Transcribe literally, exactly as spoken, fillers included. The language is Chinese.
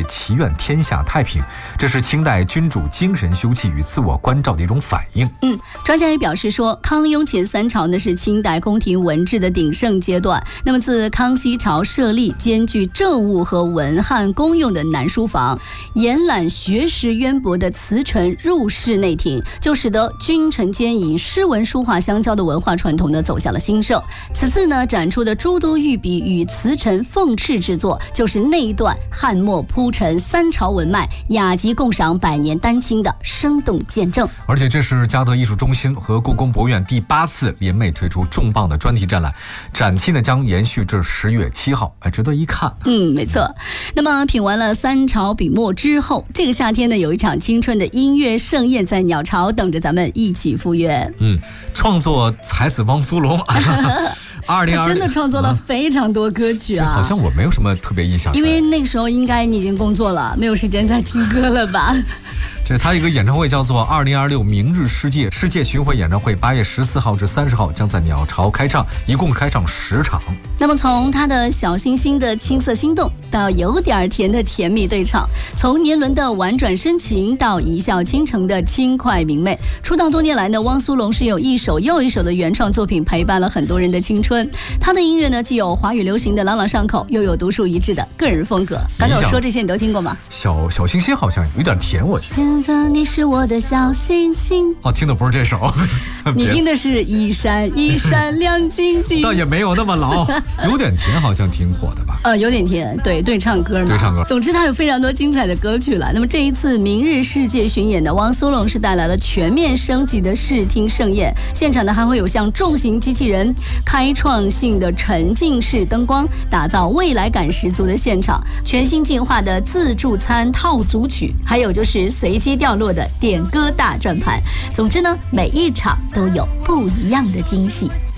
祈愿天下太平，这是清代君主精神休憩与自我关照的一种反应。 嗯，专家也表示说，康雍乾三朝呢是清代宫廷文治的鼎盛阶段。那么自康熙朝设立兼具政务和文翰公用的南书房，延揽学识渊博的词臣入仕内廷，就使得君臣间以诗文书画相交的文化传统呢走向了兴盛。此次呢展出的诸多御笔与词臣奉敕之作，就是那一段汉末铺陈三朝文脉、雅集共赏百年丹青的生动见证。 而且这是嘉德艺术中心和故宫博物院第八次联袂推出重磅的专题展览，展期呢将延续至十月七号，哎，值得一看。 嗯，没错。那么品完了三朝笔墨之后，这个夏天呢有一场青春的音乐盛宴在鸟巢等着咱们一起赴约。 嗯，创作才子汪苏泷。二零二他真的创作了非常多歌曲啊， 好像我没有什么特别印象， 因为那个时候应该你已经工作了，没有时间再听歌了吧。 这是他一个演唱会，叫做二零二六明日世界世界巡回演唱会，八月十四号至三十号将在鸟巢开唱，一共开唱十场。 那么从他的小星星的青涩心动，到有点甜的甜蜜对唱，从年轮的婉转深情，到一笑倾城的轻快明媚，出道多年来呢，汪苏泷是有一首又一首的原创作品陪伴了很多人的青春。他的音乐呢，既有华语流行的朗朗上口，又有独树一帜的个人风格。刚才我说这些你都听过吗？ 小小星星好像有点甜，我觉得。 你是我的小星星。 哦，听的不是这首。 你听的是一闪一闪亮晶晶。 倒也没有那么老，有点甜，好像挺火的吧？ 呃，有点甜，对对唱歌嘛。 对唱歌。 总之，他有非常多精彩的歌曲了。那么这一次明日世界巡演的汪苏泷是带来了全面升级的视听盛宴，现场呢还会有像重型机器人、开创性的沉浸式灯光，打造未来感十足的现场，全新进化的自助餐套组曲，还有就是随机掉落的点歌大转盘。总之呢，每一场都有不一样的惊喜。